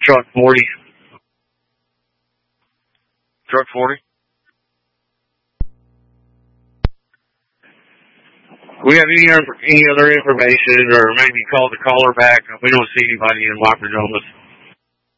Truck 40. Truck 40? We have any other information, or maybe call the caller back if we don't see anybody in Wapper Domus.